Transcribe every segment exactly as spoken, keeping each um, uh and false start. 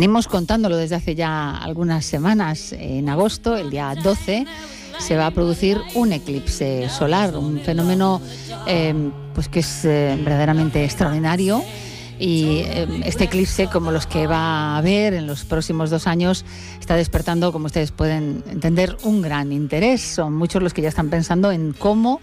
venimos contándolo desde hace ya algunas semanas. En agosto, el día doce, se va a producir un eclipse solar, un fenómeno eh, pues que es eh, verdaderamente extraordinario. Y eh, este eclipse, como los que va a haber en los próximos dos años, está despertando, como ustedes pueden entender, un gran interés. Son muchos los que ya están pensando en cómo,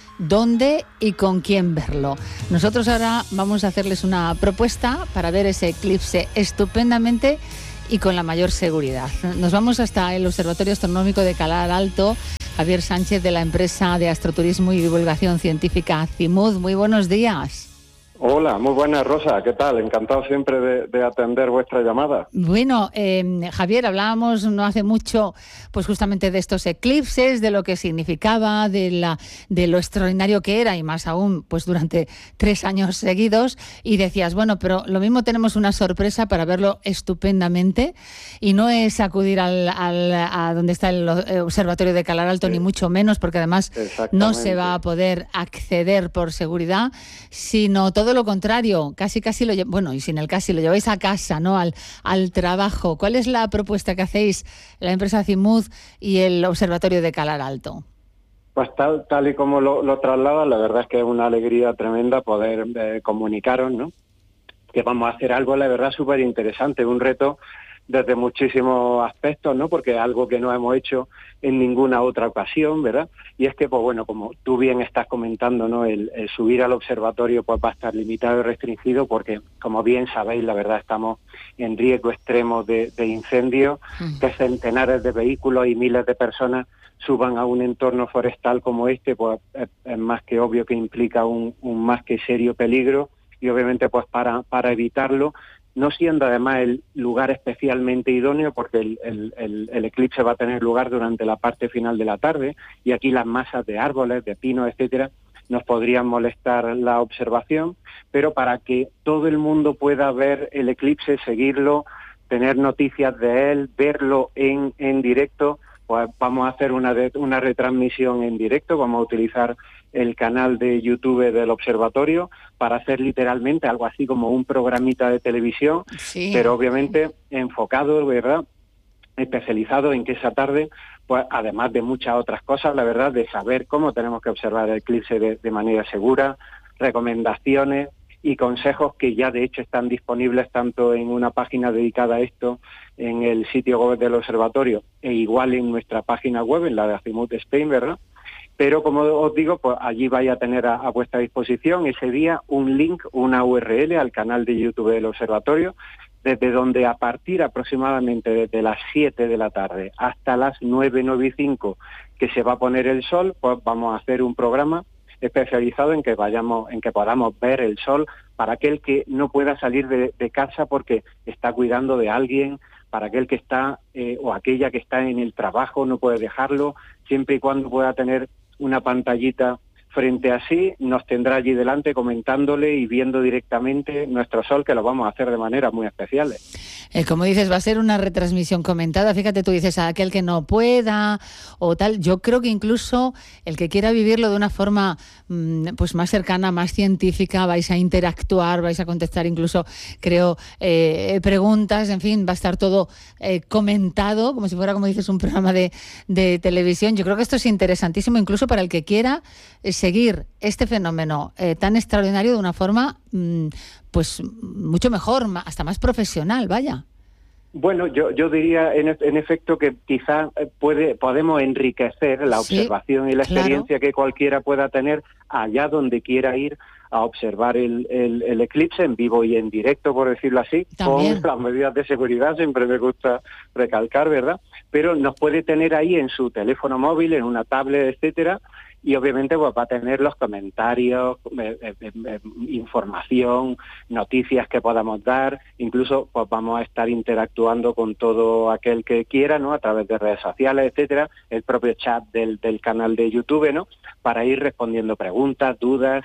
dónde y con quién verlo. Nosotros ahora vamos a hacerles una propuesta para ver ese eclipse estupendamente y con la mayor seguridad. Nos vamos hasta el Observatorio Astronómico de Calar Alto. Javier Sánchez, de la empresa de astroturismo y divulgación científica Azimud. Muy buenos días. Hola, muy buenas, Rosa. ¿Qué tal? Encantado siempre de, de atender vuestra llamada. Bueno, eh, Javier, hablábamos no hace mucho, pues justamente de estos eclipses, de lo que significaba, de la, de lo extraordinario que era, y más aún, pues durante tres años seguidos. Y decías, bueno, pero lo mismo tenemos una sorpresa para verlo estupendamente, y no es acudir al, al a donde está el Observatorio de Calar Alto, sí, ni mucho menos, porque además no se va a poder acceder por seguridad, sino todo Todo lo contrario, casi casi lo lle- bueno, y sin el casi lo lleváis a casa, ¿no? Al, al trabajo. ¿Cuál es la propuesta que hacéis la empresa Azimud y el Observatorio de Calar Alto? Pues tal, tal y como lo, lo traslada, la verdad es que es una alegría tremenda poder eh, comunicaros, ¿no? Que vamos a hacer algo, la verdad, súper interesante, un reto desde muchísimos aspectos, ¿no? Porque es algo que no hemos hecho en ninguna otra ocasión, ¿verdad? Y es que, pues bueno, como tú bien estás comentando, ¿no? El, el subir al observatorio pues va a estar limitado y restringido porque, como bien sabéis, la verdad estamos en riesgo extremo de, de incendio, mm. que centenares de vehículos y miles de personas suban a un entorno forestal como este, pues es, es más que obvio que implica un, un más que serio peligro, y obviamente pues para, para evitarlo, no siendo además el lugar especialmente idóneo, porque el, el, el, el eclipse va a tener lugar durante la parte final de la tarde, y aquí las masas de árboles, de pinos, etcétera, nos podrían molestar la observación, pero para que todo el mundo pueda ver el eclipse, seguirlo, tener noticias de él, verlo en, en directo, pues vamos a hacer una, de, una retransmisión en directo, vamos a utilizar el canal de YouTube del observatorio para hacer literalmente algo así como un programita de televisión, sí, pero obviamente enfocado, ¿verdad?, especializado en que esa tarde, pues además de muchas otras cosas, la verdad, de saber cómo tenemos que observar el eclipse de, de manera segura, recomendaciones y consejos que ya de hecho están disponibles tanto en una página dedicada a esto, en el sitio web del observatorio, e igual en nuestra página web, en la de Azimut Spain, ¿verdad? Pero como os digo, pues allí vais a tener a, a vuestra disposición ese día un link, una U R L al canal de YouTube del observatorio, desde donde a partir aproximadamente desde las siete de la tarde hasta las nueve, nueve y cinco, que se va a poner el sol, pues vamos a hacer un programa especializado en que vayamos, en que podamos ver el sol para aquel que no pueda salir de, de casa porque está cuidando de alguien, para aquel que está eh, o aquella que está en el trabajo, no puede dejarlo, siempre y cuando pueda tener una pantallita frente a sí, nos tendrá allí delante comentándole y viendo directamente nuestro sol, que lo vamos a hacer de manera muy especial. Eh, como dices, va a ser una retransmisión comentada. Fíjate, tú dices a aquel que no pueda o tal. Yo creo que incluso el que quiera vivirlo de una forma mmm, pues más cercana, más científica, vais a interactuar, vais a contestar incluso, creo, eh, preguntas, en fin, va a estar todo eh, comentado, como si fuera, como dices, un programa de, de televisión. Yo creo que esto es interesantísimo, incluso para el que quiera eh, seguir este fenómeno eh, tan extraordinario de una forma mmm, pues mucho mejor, hasta más profesional, vaya. Bueno, yo yo diría en, en efecto que quizás puede podemos enriquecer la sí, observación y la claro. experiencia que cualquiera pueda tener allá donde quiera ir a observar el, el, el eclipse en vivo y en directo, por decirlo así, ¿también? Con las medidas de seguridad, siempre me gusta recalcar, ¿verdad? Pero nos puede tener ahí en su teléfono móvil, en una tablet, etcétera, y obviamente pues va a tener los comentarios, eh, eh, eh, información, noticias que podamos dar, incluso pues vamos a estar interactuando con todo aquel que quiera, ¿no? A través de redes sociales, etcétera, el propio chat del, del canal de YouTube, ¿no? Para ir respondiendo preguntas, dudas,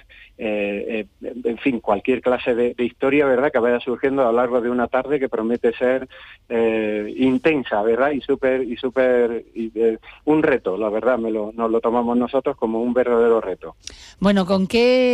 eh, eh, en fin, cualquier clase de, de historia, ¿verdad?, que vaya surgiendo a lo largo de una tarde que promete ser eh, intensa, ¿verdad?, y súper, y súper, y, eh, un reto, la verdad, me lo, nos lo tomamos nosotros como vamos, un verdadero reto. Bueno, ¿con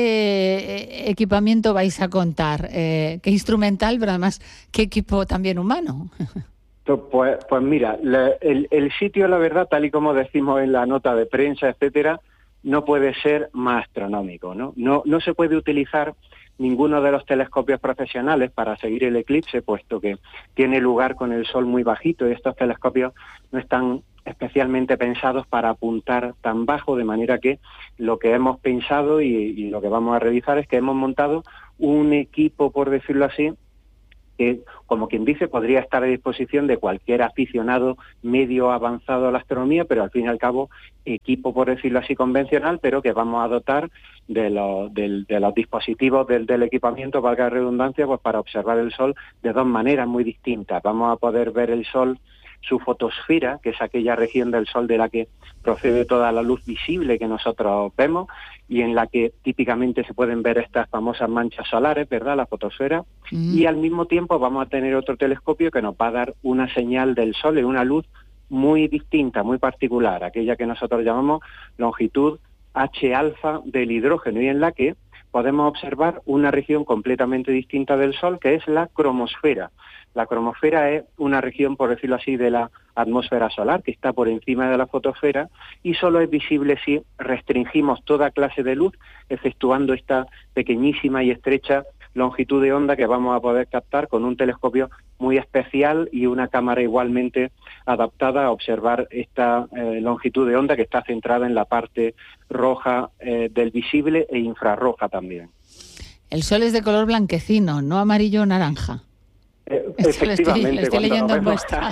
qué equipamiento vais a contar? Eh, ¿Qué instrumental, pero además qué equipo también humano? Pues, pues mira, la, el, el sitio, la verdad, tal y como decimos en la nota de prensa, etcétera, no puede ser más astronómico, ¿no? No, no se puede utilizar ninguno de los telescopios profesionales para seguir el eclipse, puesto que tiene lugar con el Sol muy bajito y estos telescopios no están especialmente pensados para apuntar tan bajo, de manera que lo que hemos pensado y, y lo que vamos a realizar es que hemos montado un equipo, por decirlo así, que, como quien dice, podría estar a disposición de cualquier aficionado medio avanzado a la astronomía, pero al fin y al cabo, equipo, por decirlo así, convencional, pero que vamos a dotar de los, de, de los dispositivos del, del equipamiento, valga la redundancia, pues para observar el Sol de dos maneras muy distintas. Vamos a poder ver el Sol, su fotosfera, que es aquella región del Sol de la que procede toda la luz visible que nosotros vemos y en la que típicamente se pueden ver estas famosas manchas solares, ¿verdad?, la fotosfera, mm. y al mismo tiempo vamos a tener otro telescopio que nos va a dar una señal del Sol en una luz muy distinta, muy particular, aquella que nosotros llamamos longitud H alfa del hidrógeno, y en la que podemos observar una región completamente distinta del Sol, que es la cromosfera. La cromosfera es una región, por decirlo así, de la atmósfera solar, que está por encima de la fotosfera, y solo es visible si restringimos toda clase de luz, exceptuando esta pequeñísima y estrecha longitud de onda que vamos a poder captar con un telescopio muy especial y una cámara igualmente adaptada a observar esta eh, longitud de onda que está centrada en la parte roja eh, del visible e infrarroja también. El Sol es de color blanquecino, no amarillo o naranja. Eh, efectivamente, lo estoy, lo estoy leyendo en vuestra.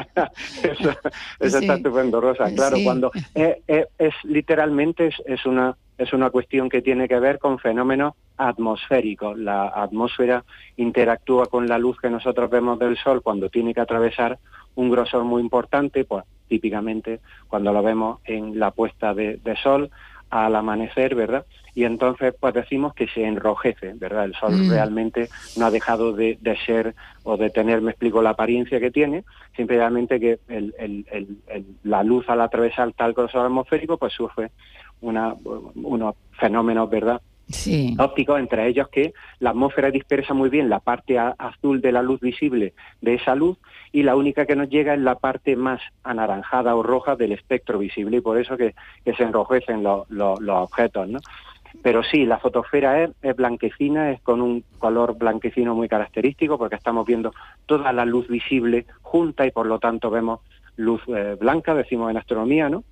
eso eso sí. Está estupendo, Rosa. Claro, sí. cuando es, es, es literalmente es, es una es una cuestión que tiene que ver con fenómenos atmosféricos. La atmósfera interactúa con la luz que nosotros vemos del Sol cuando tiene que atravesar un grosor muy importante, pues típicamente cuando lo vemos en la puesta de, de Sol al amanecer, ¿verdad? Y entonces pues decimos que se enrojece, ¿verdad? El Sol mm. realmente no ha dejado de, de ser o de tener, me explico, la apariencia que tiene, simplemente que el, el, el, el, la luz al atravesar tal grosor atmosférico pues sufre una, unos fenómenos, ¿verdad?, sí. ópticos, entre ellos que la atmósfera dispersa muy bien la parte a, azul de la luz visible de esa luz, y la única que nos llega es la parte más anaranjada o roja del espectro visible, y por eso que, que se enrojecen los, los, los objetos, ¿no? Pero sí, la fotosfera es, es blanquecina, es con un color blanquecino muy característico, porque estamos viendo toda la luz visible junta y por lo tanto vemos luz eh, blanca, decimos en astronomía, ¿no?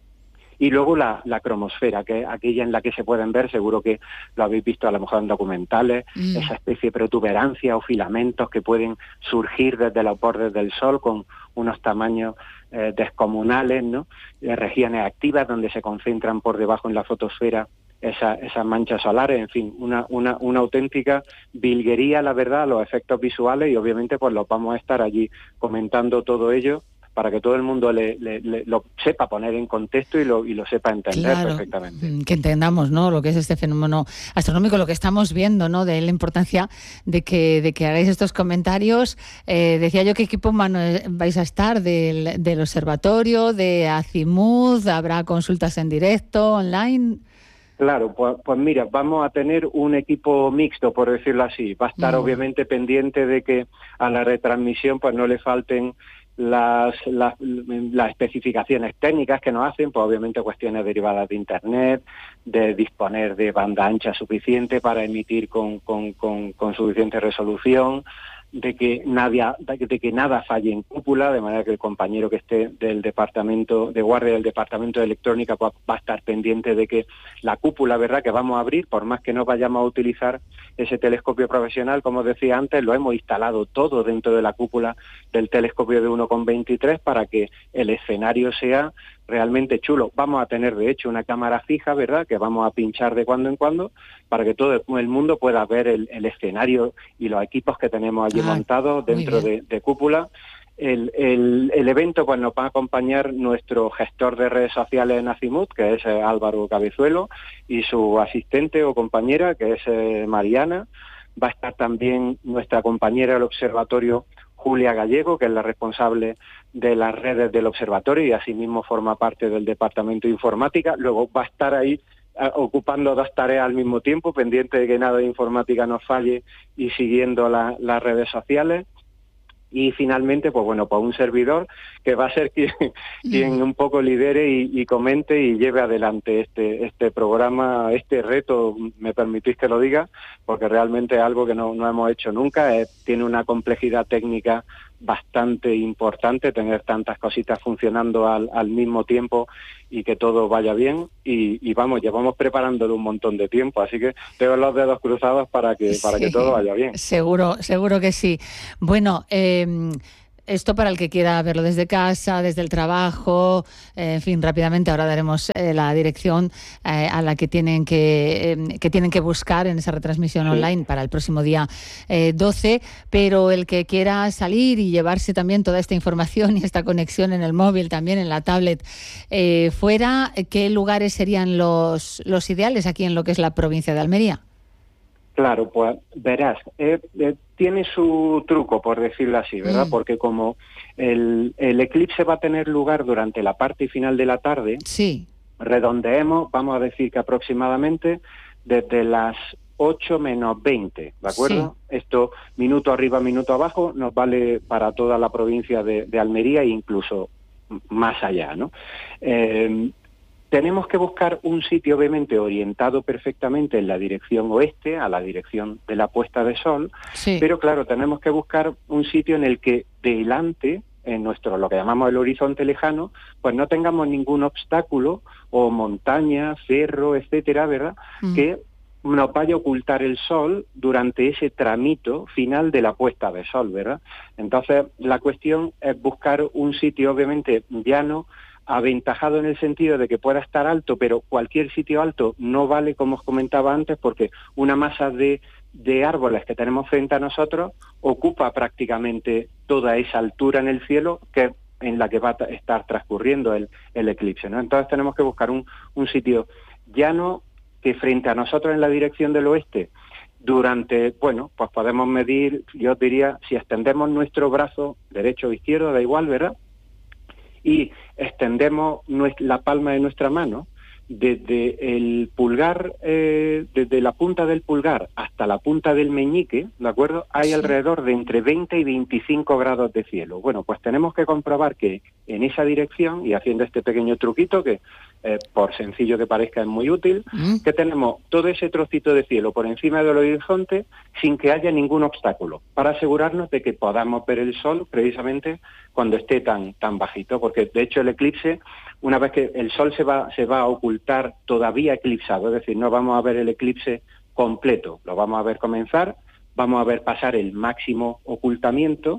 Y luego la, la cromosfera, que es aquella en la que se pueden ver, seguro que lo habéis visto a lo mejor en documentales, mm. esa especie de protuberancia o filamentos que pueden surgir desde los bordes del Sol con unos tamaños eh, descomunales, ¿no? Eh, regiones activas donde se concentran por debajo en la fotosfera esa, esas manchas solares, en fin, una, una, una auténtica virguería, la verdad, los efectos visuales, y obviamente pues los vamos a estar allí comentando todo ello para que todo el mundo le, le, le, lo sepa poner en contexto y lo, y lo sepa entender claro, perfectamente. Que entendamos, ¿no?, lo que es este fenómeno astronómico, lo que estamos viendo, ¿no?, de la importancia de que, de que hagáis estos comentarios. Eh, decía yo, ¿qué equipo humano vais a estar? Del, del observatorio, de Azimut, ¿habrá consultas en directo, online? Claro, pues, pues mira, vamos a tener un equipo mixto, por decirlo así. Va a estar mm. obviamente pendiente de que a la retransmisión pues no le falten Las, las, las especificaciones técnicas que nos hacen, pues obviamente cuestiones derivadas de Internet, de disponer de banda ancha suficiente para emitir con, con, con, con suficiente resolución, de que, nada, de que nada falle en cúpula, de manera que el compañero que esté del departamento de guardia del departamento de electrónica pues, va a estar pendiente de que la cúpula, ¿verdad?, que vamos a abrir, por más que no vayamos a utilizar ese telescopio profesional, como decía antes, lo hemos instalado todo dentro de la cúpula del telescopio de uno coma veintitrés para que el escenario sea realmente chulo. Vamos a tener, de hecho, una cámara fija, ¿verdad?, que vamos a pinchar de cuando en cuando para que todo el mundo pueda ver el, el escenario y los equipos que tenemos allí ah, montados dentro de, de cúpula. El, el, el evento pues nos va a acompañar nuestro gestor de redes sociales en Azimut, que es eh, Álvaro Cabezuelo, y su asistente o compañera, que es eh, Mariana. Va a estar también nuestra compañera del observatorio, Julia Gallego, que es la responsable de las redes del observatorio y asimismo forma parte del departamento de informática. Luego va a estar ahí eh, ocupando dos tareas al mismo tiempo, pendiente de que nada de informática nos falle y siguiendo la, las redes sociales. Y finalmente, pues bueno, pues un servidor que va a ser quien, quien un poco lidere y, y comente y lleve adelante este este programa, este reto, me permitís que lo diga, porque realmente es algo que no, no hemos hecho nunca, es, tiene una complejidad técnica bastante importante, tener tantas cositas funcionando al, al mismo tiempo y que todo vaya bien, y, y vamos, llevamos preparándolo un montón de tiempo, así que tengo los dedos cruzados para que, para Sí, que todo vaya bien. Seguro, seguro que sí. Bueno, eh, esto para el que quiera verlo desde casa, desde el trabajo, eh, en fin, rápidamente ahora daremos eh, la dirección eh, a la que tienen que, eh, que tienen que buscar en esa retransmisión sí. online para el próximo día eh, doce, pero el que quiera salir y llevarse también toda esta información y esta conexión en el móvil, también en la tablet, eh, fuera, ¿qué lugares serían los, los ideales aquí en lo que es la provincia de Almería? Claro, pues verás, eh, eh, tiene su truco, por decirlo así, ¿verdad? Mm. Porque como el, el eclipse va a tener lugar durante la parte final de la tarde, sí. redondeemos, vamos a decir que aproximadamente desde las ocho menos veinte, ¿de acuerdo? Sí. Esto, minuto arriba, minuto abajo, nos vale para toda la provincia de, de Almería e incluso más allá, ¿no? Eh, Tenemos que buscar un sitio obviamente orientado perfectamente en la dirección oeste, a la dirección de la puesta de sol, sí. Pero claro, tenemos que buscar un sitio en el que delante, en nuestro, lo que llamamos el horizonte lejano, pues no tengamos ningún obstáculo o montaña, cerro, etcétera, ¿verdad? Mm. Que nos vaya a ocultar el sol durante ese tramito final de la puesta de sol, ¿verdad? Entonces, la cuestión es buscar un sitio obviamente llano, aventajado en el sentido de que pueda estar alto, pero cualquier sitio alto no vale, como os comentaba antes, porque una masa de, de árboles que tenemos frente a nosotros ocupa prácticamente toda esa altura en el cielo que en la que va a estar transcurriendo el, el eclipse, ¿no? Entonces tenemos que buscar un, un sitio llano que frente a nosotros en la dirección del oeste, durante, bueno, pues podemos medir, yo diría, si extendemos nuestro brazo derecho o izquierdo, da igual, ¿verdad? Y extendemos la palma de nuestra mano desde el pulgar, eh, desde la punta del pulgar hasta la punta del meñique, ¿de acuerdo? Hay sí. alrededor de entre veinte y veinticinco grados de cielo. Bueno, pues tenemos que comprobar que en esa dirección, y haciendo este pequeño truquito que eh, por sencillo que parezca es muy útil, mm. que tenemos todo ese trocito de cielo por encima del horizonte sin que haya ningún obstáculo, para asegurarnos de que podamos ver el sol precisamente cuando esté tan, tan bajito, porque de hecho el eclipse, una vez que el sol se va, se va a ocultar todavía eclipsado, es decir, no vamos a ver el eclipse completo, lo vamos a ver comenzar, vamos a ver pasar el máximo ocultamiento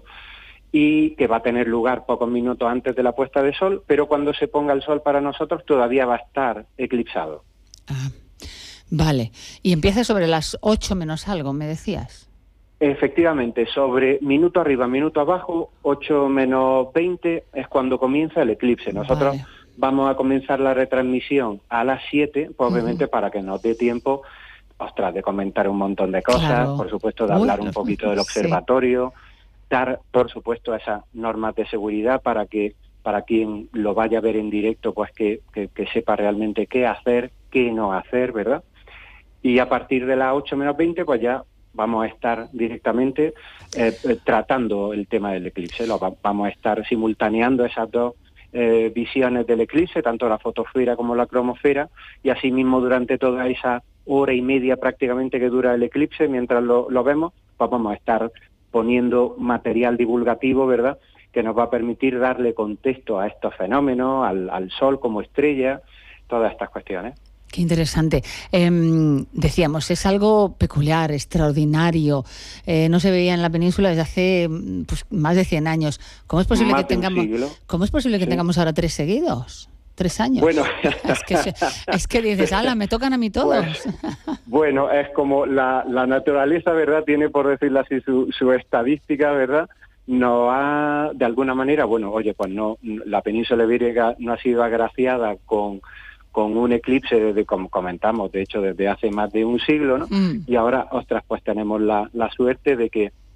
y que va a tener lugar pocos minutos antes de la puesta de sol, pero cuando se ponga el sol para nosotros todavía va a estar eclipsado. Ah, vale. Y empieza sobre las ocho menos algo, me decías. Efectivamente, sobre minuto arriba, minuto abajo, ocho menos veinte es cuando comienza el eclipse. Nosotros vale. vamos a comenzar la retransmisión a las siete, pues obviamente uh-huh. para que nos dé tiempo, ostras, de comentar un montón de cosas, claro. por supuesto de Uy, hablar un poquito del observatorio, sí. dar, por supuesto, esas normas de seguridad para que para quien lo vaya a ver en directo, pues que, que, que sepa realmente qué hacer, qué no hacer, ¿verdad? Y a partir de las ocho menos veinte, pues ya vamos a estar directamente eh, tratando el tema del eclipse. Lo va, vamos a estar simultaneando esas dos eh, visiones del eclipse, tanto la fotosfera como la cromosfera, y asimismo durante toda esa hora y media prácticamente que dura el eclipse, mientras lo, lo vemos, pues vamos a estar poniendo material divulgativo, ¿verdad?, que nos va a permitir darle contexto a estos fenómenos, al, al Sol como estrella, todas estas cuestiones. Qué interesante. Eh, decíamos, es algo peculiar, extraordinario. Eh, no se veía en la península desde hace pues, más de cien años. ¿Cómo es posible más que tengamos? ¿Cómo es posible que sí. tengamos ahora tres seguidos? Tres años. Bueno, es que, es que dices, ala, me tocan a mí todos. Pues, bueno, es como la, la naturaleza, ¿verdad? Tiene, por decirlo así, su, su estadística, ¿verdad? No ha, de alguna manera, bueno, oye, pues no, la península ibérica no ha sido agraciada con con un eclipse desde, como comentamos, de hecho desde hace más de un siglo, ¿no? Mm. Y ahora, ostras, pues tenemos la, la suerte de que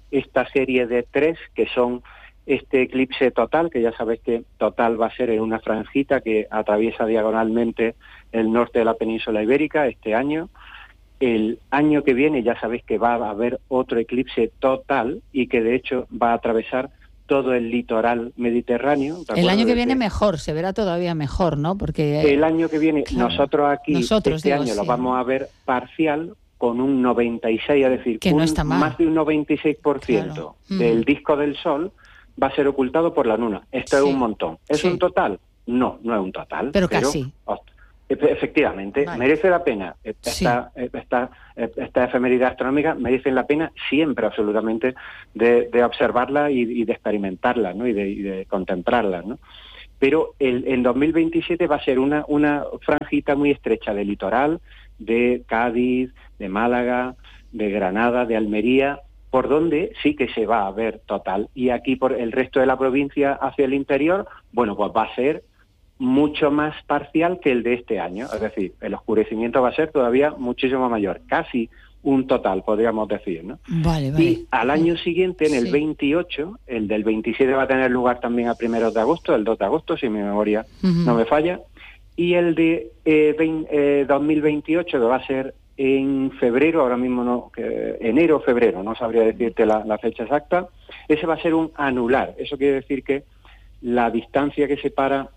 esta serie de tres, que son este eclipse total, que ya sabéis que total va a ser en una franjita que atraviesa diagonalmente el norte de la península ibérica este año. El año que viene ya sabéis que va a haber otro eclipse total y que de hecho va a atravesar todo el litoral mediterráneo. El año que Desde... viene mejor, se verá todavía mejor, ¿no? Porque el año que viene, claro, nosotros aquí nosotros, este digo, año sí. lo vamos a ver parcial con un noventa y seis, es decir, que no un, está mal. más de un noventa y seis por ciento claro. del mm. disco del Sol va a ser ocultado por la Luna. Esto sí. es un montón. ¿Es sí. un total? No, no es un total. Pero, pero casi. Efectivamente, vale. merece la pena. Esta, sí. esta, esta efeméride astronómica merecen la pena siempre, absolutamente, de, de observarla y, y de experimentarla, ¿no? y, de, y de contemplarla, ¿no? Pero el, en dos mil veintisiete va a ser una, una franjita muy estrecha de litoral, de Cádiz, de Málaga, de Granada, de Almería, por donde sí que se va a ver total. Y aquí por el resto de la provincia hacia el interior, bueno, pues va a ser mucho más parcial que el de este año. Es decir, el oscurecimiento va a ser todavía muchísimo mayor, casi un total, podríamos decir, ¿no? Vale, vale. Y al año siguiente, en el sí. veintiocho, el del veintisiete va a tener lugar también a primeros de agosto, el dos de agosto, si mi memoria uh-huh. no me falla, y el de eh, veinte, eh, dos mil veintiocho, que va a ser en febrero, ahora mismo no, que, enero o febrero, no sabría decirte la, la fecha exacta, ese va a ser un anular. Eso quiere decir que la distancia que separa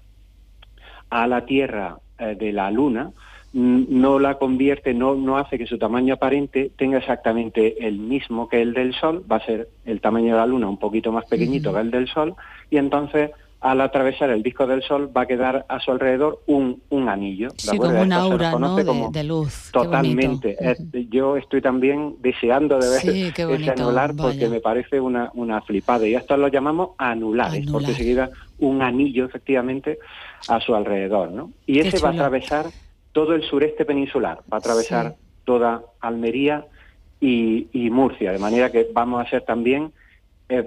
a la Tierra eh, de la Luna no la convierte, no, no hace que su tamaño aparente tenga exactamente el mismo que el del Sol, va a ser el tamaño de la Luna un poquito más pequeñito uh-huh. que el del Sol, y entonces al atravesar el disco del Sol va a quedar a su alrededor un, un anillo. ¿de sí, acuerdo? como una aura, ¿no? de, como de luz. Totalmente. Uh-huh. Yo estoy también deseando de ver sí, ese anular porque vaya. me parece una, una flipada. Y esto lo llamamos anulares, Anular. porque se queda un anillo, efectivamente, a su alrededor, ¿no? Y ese va a atravesar todo el sureste peninsular, va a atravesar sí. toda Almería y, y Murcia, de manera que vamos a ser también, eh,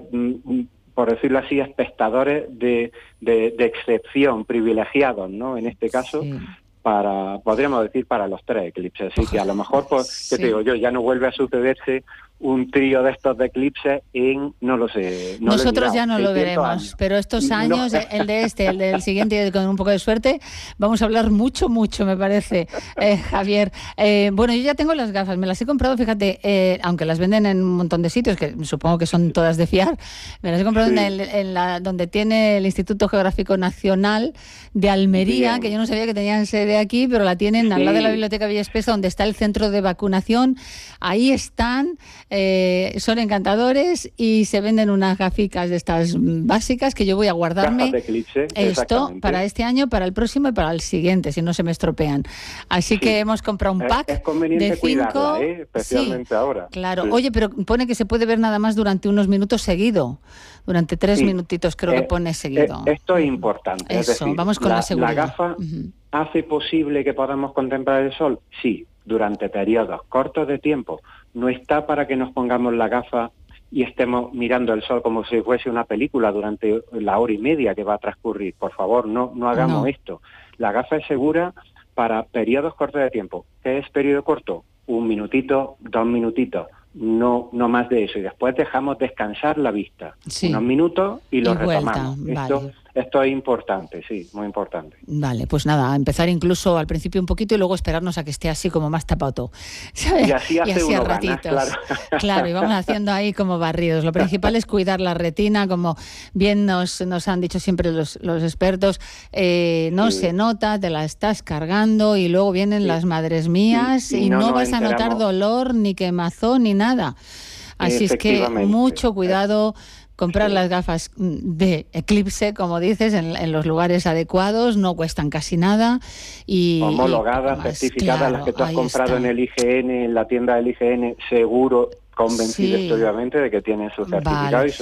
por decirlo así, espectadores de, de, de excepción, privilegiados, ¿no? En este caso, sí. para, podríamos decir, para los tres eclipses. Así que a lo mejor, pues, sí. ¿qué te digo yo? Ya no vuelve a sucederse un trío de estos de eclipses en, no lo sé... No Nosotros lo ya no lo veremos, años. pero estos años, no. el de este, el del siguiente, con un poco de suerte, vamos a hablar mucho, mucho, me parece, eh, Javier. Eh, bueno, yo ya tengo las gafas, me las he comprado, fíjate, eh, aunque las venden en un montón de sitios, que supongo que son todas de fiar, me las he comprado sí. en, el, en la donde tiene el Instituto Geográfico Nacional de Almería, Bien. que yo no sabía que tenían sede aquí, pero la tienen sí. al lado de la Biblioteca Villa Espesa, donde está el centro de vacunación. Ahí están... Eh, son encantadores y se venden unas gaficas de estas básicas que yo voy a guardarme de eclipse, esto para este año, para el próximo y para el siguiente, si no se me estropean. Así sí. que hemos comprado un pack es, es conveniente de cinco, cuidarla, ¿eh? Especialmente sí, ahora. Claro, sí. oye, pero pone que se puede ver nada más durante unos minutos seguido, durante tres sí. minutitos creo eh, que pone seguido. Eh, esto es importante. Eso, es decir, vamos con la, la seguridad. ¿La gafa uh-huh. hace posible que podamos contemplar el Sol? Sí, durante periodos cortos de tiempo. No está para que nos pongamos la gafa y estemos mirando el Sol como si fuese una película durante la hora y media que va a transcurrir. Por favor, no, no hagamos no. esto. La gafa es segura para periodos cortos de tiempo. ¿Qué es periodo corto? Un minutito, dos minutitos. No, no más de eso. Y después dejamos descansar la vista. Sí. Unos minutos y lo y retomamos. Vuelta, esto, vale. esto es importante, sí, muy importante. Vale, pues nada, empezar incluso al principio un poquito y luego esperarnos a que esté así como más tapado todo. ¿Sabes? Y así hace y así uno a ratitos. Ganas, claro. claro, y vamos haciendo ahí como barridos. Lo principal es cuidar la retina, como bien nos, nos han dicho siempre los, los expertos. Eh, no sí. se nota, te la estás cargando y luego vienen sí. las madres mías sí. y, y no, no vas enteramos. a notar dolor, ni quemazón, ni nada. Nada. Así es que mucho cuidado, comprar sí. las gafas de eclipse, como dices, en, en los lugares adecuados, no cuestan casi nada. Y, homologadas, y certificadas, claro, las que tú has comprado está. en el I G N, en la tienda del I G N, seguro, convencido sí. estoy obviamente de que tienen su certificado vale. y su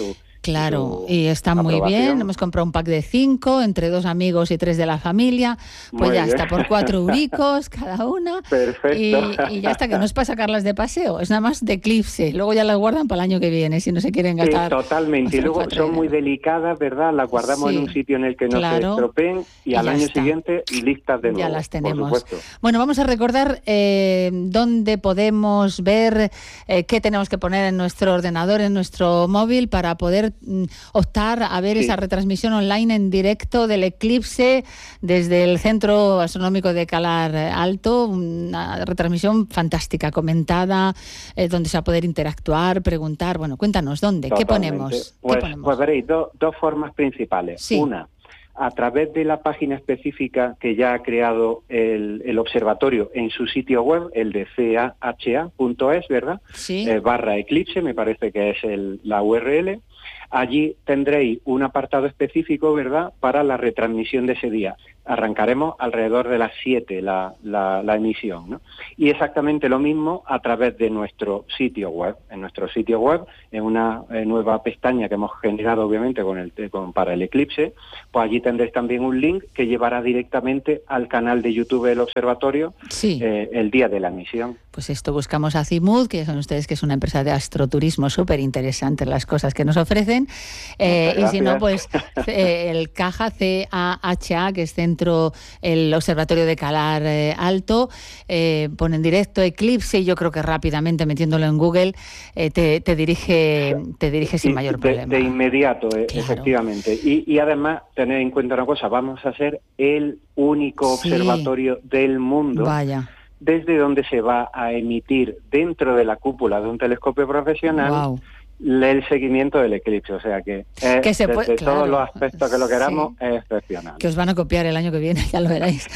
Claro, y está muy bien. Hemos comprado un pack de cinco, entre dos amigos y tres de la familia. Pues muy ya bien. Está, por cuatro euricos cada una. Perfecto. Y, y ya está, que no es para sacarlas de paseo, es nada más de eclipse. Luego ya las guardan para el año que viene, si no se quieren gastar. Sí, totalmente. Y luego son muy delicadas, ¿verdad? Las guardamos sí, en un sitio en el que no claro. se estropeen y, y al año está. siguiente listas de nuevo. Ya las tenemos. Por supuesto. Bueno, vamos a recordar eh, dónde podemos ver, eh, qué tenemos que poner en nuestro ordenador, en nuestro móvil, para poder mm, optar a ver sí. esa retransmisión online en directo del eclipse desde el Centro Astronómico de Calar Alto, una retransmisión fantástica, comentada, eh, donde se va a poder interactuar, preguntar. Bueno, cuéntanos, ¿dónde? Totalmente. ¿Qué ponemos? Pues, ¿Qué ponemos? Pues veréis, do, dos formas principales. Sí. Una, a través de la página específica que ya ha creado el, el observatorio en su sitio web, el de c a h a punto es, ¿verdad? Sí. Eh, barra eclipse, me parece que es el, la U R L. Allí tendréis un apartado específico, ¿verdad?, para la retransmisión de ese día. Arrancaremos alrededor de las siete la, la, la emisión, ¿no? Y exactamente lo mismo a través de nuestro sitio web. En nuestro sitio web, en una eh, nueva pestaña que hemos generado, obviamente, con el, con, para el eclipse, pues allí tendréis también un link que llevará directamente al canal de YouTube del observatorio sí. eh, el día de la emisión. Pues esto, buscamos a Cimud, que ya saben ustedes que es una empresa de astroturismo súper interesante, las cosas que nos ofrecen. Eh, y si no, pues eh, el CAHA, C A H A, que es Centro, el Observatorio de Calar eh, Alto, eh, pone en directo eclipse y yo creo que rápidamente, metiéndolo en Google, eh, te, te dirige te dirige sin mayor de, problema. De inmediato, eh, claro. efectivamente. Y, y además, tener en cuenta una cosa, vamos a ser el único sí. observatorio del mundo. Vaya. Desde donde se va a emitir dentro de la cúpula de un telescopio profesional wow. el seguimiento del eclipse, o sea que, es, que se puede, desde claro, todos los aspectos que lo queramos sí. es excepcional. Que os van a copiar el año que viene, ya lo veréis.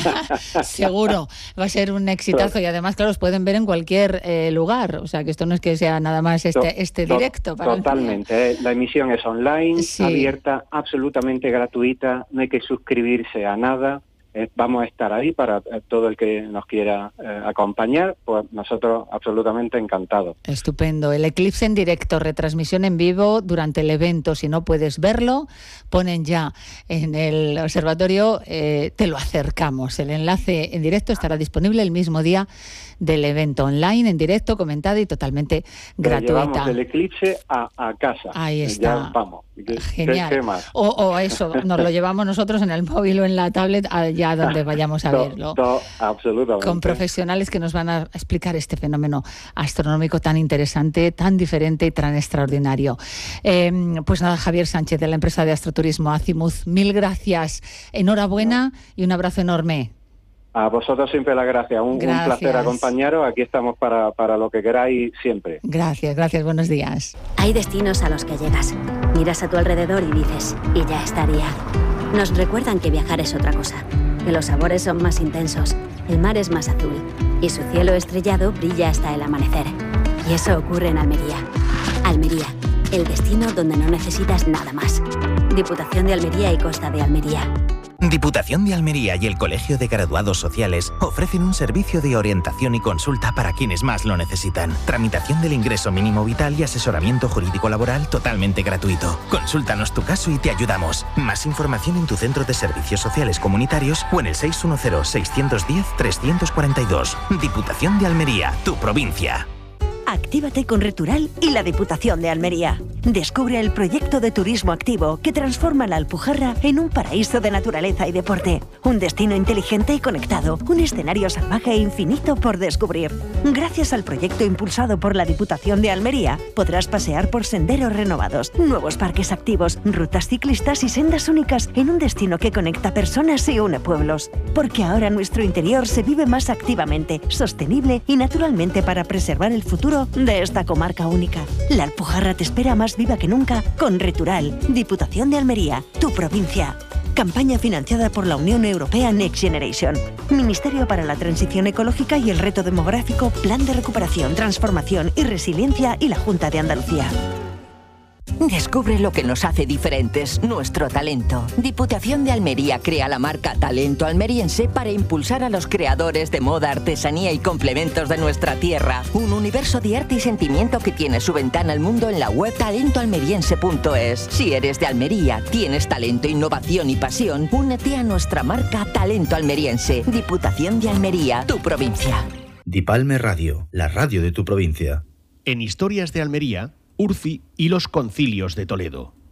Seguro, va a ser un exitazo claro. y además, claro, os pueden ver en cualquier eh, lugar, o sea que esto no es que sea nada más este, to, este directo. To, para totalmente, la emisión es online, sí. abierta, absolutamente gratuita, no hay que suscribirse a nada. Eh, vamos a estar ahí para eh, todo el que nos quiera eh, acompañar, pues nosotros absolutamente encantados. Estupendo. El eclipse en directo, retransmisión en vivo durante el evento. Si no puedes verlo, ponen ya en el observatorio, eh, te lo acercamos. El enlace en directo estará disponible el mismo día del evento, online, en directo, comentada y totalmente gratuita. Llevamos el eclipse a, a casa. Ahí está. Ya vamos. Genial. ¿Qué, qué más? O, o eso, nos lo llevamos nosotros en el móvil o en la tablet allá donde vayamos a to, verlo. To, absolutamente. Con profesionales que nos van a explicar este fenómeno astronómico tan interesante, tan diferente y tan extraordinario. Eh, pues nada, Javier Sánchez, de la empresa de astroturismo Azimud, mil gracias, enhorabuena no. y un abrazo enorme. A vosotros siempre la gracia, un, un placer acompañaros, aquí estamos para, para lo que queráis siempre. Gracias, gracias, buenos días. Hay destinos a los que llegas, miras a tu alrededor y dices, y ya estaría. Nos recuerdan que viajar es otra cosa, que los sabores son más intensos, el mar es más azul y su cielo estrellado brilla hasta el amanecer. Y eso ocurre en Almería. Almería, el destino donde no necesitas nada más. Diputación de Almería y Costa de Almería. Diputación de Almería y el Colegio de Graduados Sociales ofrecen un servicio de orientación y consulta para quienes más lo necesitan. Tramitación del ingreso mínimo vital y asesoramiento jurídico laboral totalmente gratuito. Consúltanos tu caso y te ayudamos. Más información en tu centro de servicios sociales comunitarios o en el seis uno cero, seis uno cero, tres cuatro dos. Diputación de Almería, tu provincia. Actívate con Retural y la Diputación de Almería. Descubre el proyecto de turismo activo que transforma la Alpujarra en un paraíso de naturaleza y deporte. Un destino inteligente y conectado. Un escenario salvaje e infinito por descubrir. Gracias al proyecto impulsado por la Diputación de Almería, podrás pasear por senderos renovados, nuevos parques activos, rutas ciclistas y sendas únicas en un destino que conecta personas y une pueblos. Porque ahora nuestro interior se vive más activamente, sostenible y naturalmente para preservar el futuro de esta comarca única. La Alpujarra te espera más viva que nunca con Retural, Diputación de Almería, tu provincia. Campaña financiada por la Unión Europea Next Generation. Ministerio para la Transición Ecológica y el Reto Demográfico, Plan de Recuperación, Transformación y Resiliencia y la Junta de Andalucía. Descubre lo que nos hace diferentes, nuestro talento. Diputación de Almería crea la marca Talento Almeriense para impulsar a los creadores de moda, artesanía y complementos de nuestra tierra. Un universo de arte y sentimiento que tiene su ventana al mundo en la web talento almeriense punto es. Si eres de Almería, tienes talento, innovación y pasión, únete a nuestra marca Talento Almeriense. Diputación de Almería, tu provincia. Dipalme Radio, la radio de tu provincia. En Historias de Almería, Urfi y los concilios de Toledo.